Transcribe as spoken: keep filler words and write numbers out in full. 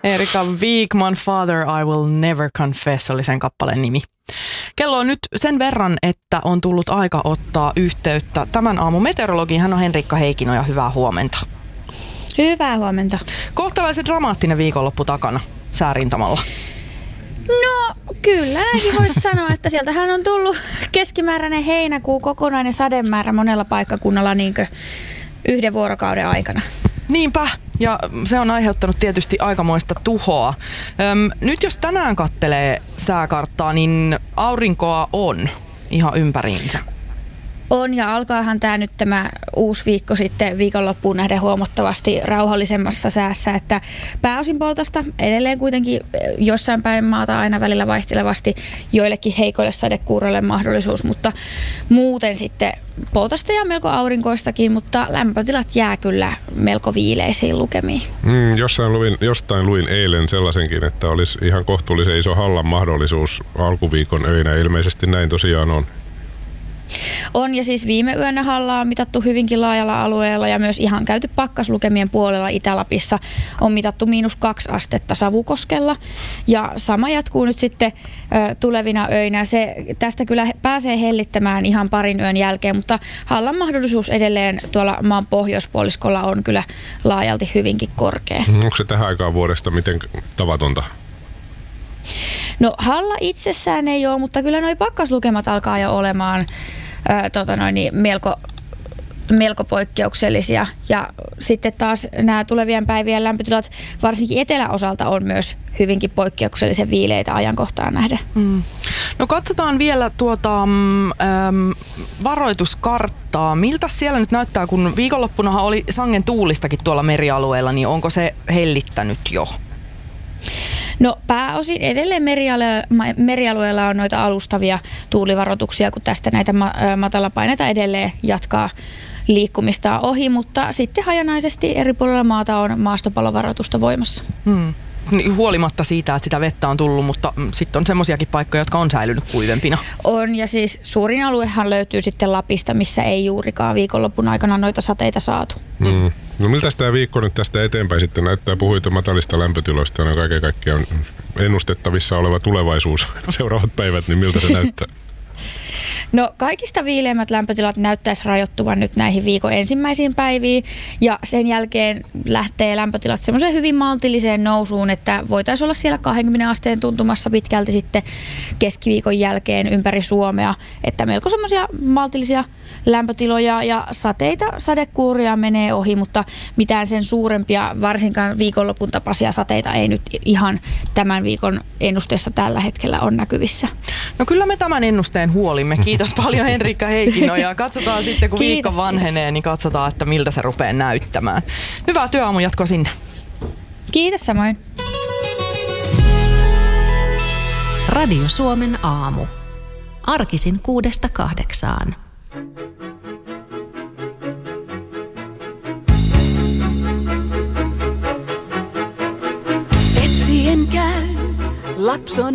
Erika Wigman, Father I Will Never Confess oli sen kappaleen nimi. Kello on nyt sen verran, että on tullut aika ottaa yhteyttä tämän aamun meteorologiin. Hän on Henriikka Heikkinoja. Hyvää huomenta. Hyvää huomenta. Kohtalaisen dramaattinen viikonloppu takana säärintamalla. No kyllä, näinkin voisi sanoa, että sieltähän on tullut keskimääräinen heinäkuu, kokonainen sademäärä monella paikkakunnalla niinkö yhden vuorokauden aikana. Niinpä, ja se on aiheuttanut tietysti aikamoista tuhoa. Öm, nyt jos tänään kattelee sääkarttaa, niin aurinkoa on ihan ympäriinsä. On, ja alkaahan tämä nyt tämä uusi viikko sitten viikonloppuun nähden huomattavasti rauhallisemmassa säässä, että pääosin poltasta edelleen kuitenkin jossain päin maata aina välillä vaihtelevasti joillekin heikoille sadekuuroille mahdollisuus, mutta muuten sitten poltasta ja melko aurinkoistakin, mutta lämpötilat jää kyllä melko viileisiin lukemiin. Mm, jossain luin, jostain luin eilen sellaisenkin, että olisi ihan kohtuullisen iso hallan mahdollisuus alkuviikon öinä. Ilmeisesti näin tosiaan on. On, ja siis viime yönä hallaa on mitattu hyvinkin laajalla alueella ja myös ihan käyty pakkaslukemien puolella Itä-Lapissa on mitattu miinus kaksi astetta Savukoskella. Ja sama jatkuu nyt sitten ö, tulevina öinä. Se tästä kyllä pääsee hellittämään ihan parin yön jälkeen, mutta hallan mahdollisuus edelleen tuolla maan pohjoispuoliskolla on kyllä laajalti hyvinkin korkea. Onko se tähän aikaan vuodesta miten tavatonta? No halla itsessään ei ole, mutta kyllä nuo pakkaslukemat alkaa jo olemaan ää, tota noin, niin melko, melko poikkeuksellisia. Ja sitten taas nämä tulevien päivien lämpötilat varsinkin eteläosalta on myös hyvinkin poikkeuksellisen viileitä ajankohtaan nähden. Mm. No katsotaan vielä tuota äm, varoituskarttaa. Miltä siellä nyt näyttää, kun viikonloppunahan oli sangen tuulistakin tuolla merialueella, niin onko se hellittänyt jo? No pääosin edelleen merialueella, merialueella on noita alustavia tuulivaroituksia, kun tästä näitä matalapaineita edelleen jatkaa liikkumista ohi, mutta sitten hajanaisesti eri puolilla maata on maastopalovaroitusta voimassa. Hmm. Huolimatta siitä, että sitä vettä on tullut, mutta sitten on semmoisiakin paikkoja, jotka on säilynyt kuivempina. On, ja siis suurin aluehan löytyy sitten Lapista, missä ei juurikaan viikonloppun aikana noita sateita saatu. Hmm. No miltä tämä viikko nyt tästä eteenpäin sitten näyttää? Puhuit matalista lämpötiloista ja kaiken kaikkiaan ennustettavissa oleva tulevaisuus, seuraavat päivät, niin miltä se näyttää? No kaikista viileimmät lämpötilat näyttäisi rajoittuvan nyt näihin viikon ensimmäisiin päiviin ja sen jälkeen lähtee lämpötilat semmoiseen hyvin maltilliseen nousuun, että voitaisiin olla siellä kaksikymmentä asteen tuntumassa pitkälti sitten keskiviikon jälkeen ympäri Suomea, että melko semmoisia maltillisia lämpötiloja ja sateita, sadekuuria menee ohi, mutta mitään sen suurempia, varsinkaan viikonlopun tapaisia sateita ei nyt ihan tämän viikon ennusteessa tällä hetkellä on näkyvissä. No kyllä me tämän ennusteen huolimme. Kiitos paljon Henriikka Heikkinoja. Katsotaan sitten, kun kiitos, viikko vanhenee, kiitos. Niin katsotaan, että miltä se rupeaa näyttämään. Hyvää työaamun jatkoa sinne. Kiitos samoin. Radio Suomen aamu. Arkisin kuudesta kahdeksaan. Etsien käy lapson